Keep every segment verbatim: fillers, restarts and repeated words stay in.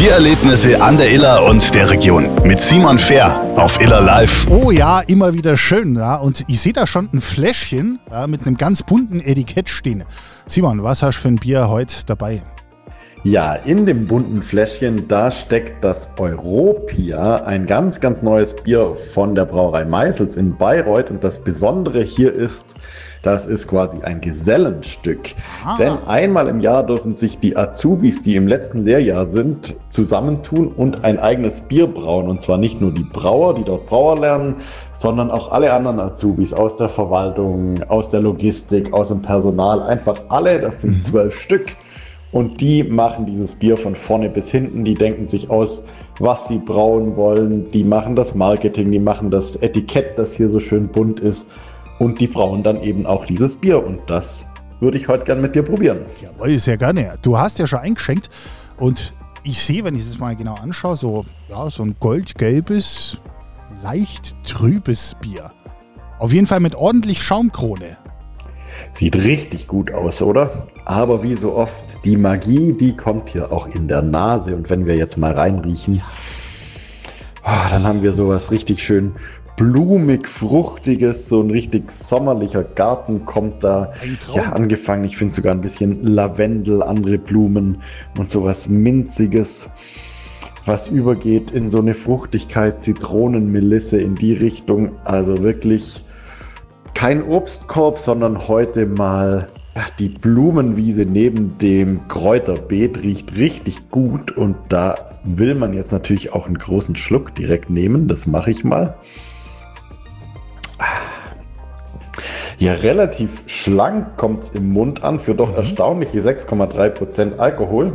Biererlebnisse an der Iller und der Region mit Simon Fehr auf Iller Live. Oh ja, immer wieder schön. Ja. Und ich sehe da schon ein Fläschchen ja, mit einem ganz bunten Etikett stehen. Simon, was hast du für ein Bier heute dabei? Ja, in dem bunten Fläschchen, da steckt das Europia, ein ganz, ganz neues Bier von der Brauerei Meisels in Bayreuth. Und das Besondere hier ist, das ist quasi ein Gesellenstück. Ah. Denn einmal im Jahr dürfen sich die Azubis, die im letzten Lehrjahr sind, zusammentun und ein eigenes Bier brauen. Und zwar nicht nur die Brauer, die dort Brauer lernen, sondern auch alle anderen Azubis aus der Verwaltung, aus der Logistik, aus dem Personal. Einfach alle, das sind zwölf Stück. Und die machen dieses Bier von vorne bis hinten. Die denken sich aus, was sie brauen wollen. Die machen das Marketing, die machen das Etikett, das hier so schön bunt ist. Und die brauen dann eben auch dieses Bier. Und das würde ich heute gerne mit dir probieren. Jawohl, sehr gerne. Du hast ja schon eingeschenkt. Und ich sehe, wenn ich das mal genau anschaue, so, ja, so ein goldgelbes, leicht trübes Bier. Auf jeden Fall mit ordentlich Schaumkrone. Sieht richtig gut aus, oder? Aber wie so oft, die Magie, die kommt hier auch in der Nase. Und wenn wir jetzt mal reinriechen, oh, dann haben wir sowas richtig schön blumig, fruchtiges, so ein richtig sommerlicher Garten kommt da ja, angefangen. Ich finde sogar ein bisschen Lavendel, andere Blumen und sowas Minziges, was übergeht in so eine Fruchtigkeit, Zitronenmelisse in die Richtung. Also wirklich kein Obstkorb, sondern heute mal ja, die Blumenwiese neben dem Kräuterbeet riecht richtig gut. Und da will man jetzt natürlich auch einen großen Schluck direkt nehmen. Das mache ich mal. Ja, relativ schlank kommt es im Mund an, für doch mhm. erstaunliche sechs Komma drei Prozent Alkohol.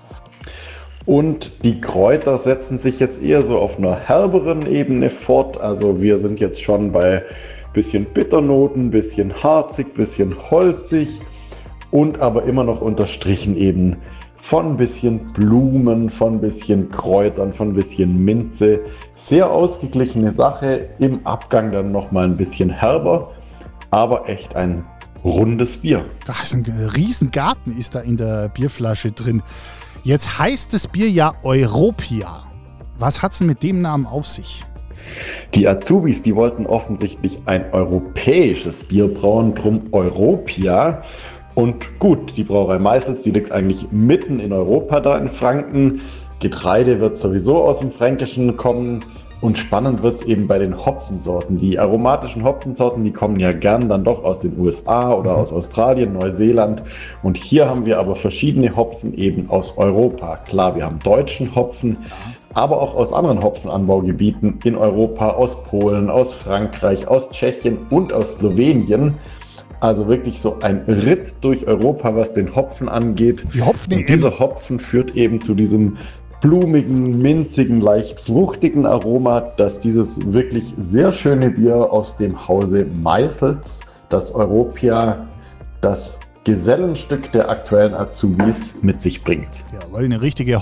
Und die Kräuter setzen sich jetzt eher so auf einer herberen Ebene fort. Also wir sind jetzt schon bei bisschen Bitternoten, bisschen harzig, bisschen holzig und aber immer noch unterstrichen eben von bisschen Blumen, von bisschen Kräutern, von bisschen Minze. Sehr ausgeglichene Sache, im Abgang dann nochmal ein bisschen herber, aber echt ein rundes Bier. Da ist ein riesen Garten ist da in der Bierflasche drin. Jetzt heißt das Bier ja Europia. Was hat's denn mit dem Namen auf sich? Die Azubis, die wollten offensichtlich ein europäisches Bier brauen, drum Europia. Und gut, die Brauerei Meisels, die liegt eigentlich mitten in Europa da in Franken. Getreide wird sowieso aus dem Fränkischen kommen. Und spannend wird es eben bei den Hopfensorten. Die aromatischen Hopfensorten, die kommen ja gern dann doch aus den U S A oder mhm. aus Australien, Neuseeland. Und hier haben wir aber verschiedene Hopfen eben aus Europa. Klar, wir haben deutschen Hopfen, aber auch aus anderen Hopfenanbaugebieten in Europa, aus Polen, aus Frankreich, aus Tschechien und aus Slowenien. Also wirklich so ein Ritt durch Europa, was den Hopfen angeht. Die Hopfen und dieser Hopfen führt eben zu diesem blumigen, minzigen, leicht fruchtigen Aroma, dass dieses wirklich sehr schöne Bier aus dem Hause Meisels, das Europia, das Gesellenstück der aktuellen Azubis mit sich bringt. Jawohl, eine richtige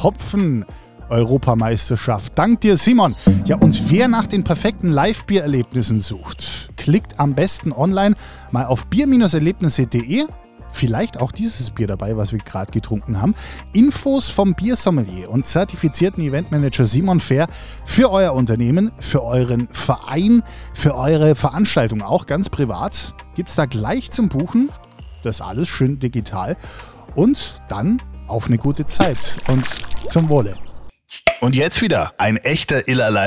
Hopfen-Europameisterschaft. Dank dir, Simon. Ja, und wer nach den perfekten Live-Bier-Erlebnissen sucht, klickt am besten online mal auf bier erlebnisse punkt de. Vielleicht auch dieses Bier dabei, was wir gerade getrunken haben. Infos vom Biersommelier und zertifizierten Eventmanager Simon Fehr für euer Unternehmen, für euren Verein, für eure Veranstaltung, auch ganz privat. Gibt es da gleich zum Buchen. Das alles schön digital. Und dann auf eine gute Zeit und zum Wohle. Und jetzt wieder ein echter Iller Live.